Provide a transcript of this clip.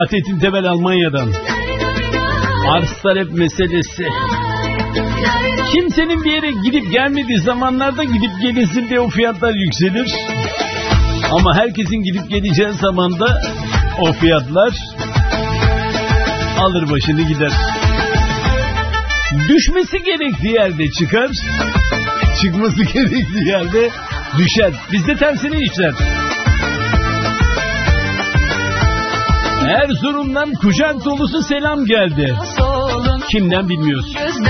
Atetin Temel Almanya'dan. Arz talep meselesi. Kimsenin bir yere gidip gelmediği zamanlarda gidip gelinsin diye o fiyatlar yükselir. Ama herkesin gidip geleceği zamanda o fiyatlar alır başını gider. Düşmesi gerektiği yerde çıkar, çıkması gerektiği yerde düşer. Bizde tersine işler. Erzurum'dan kucak dolusu selam geldi. Kimden bilmiyoruz.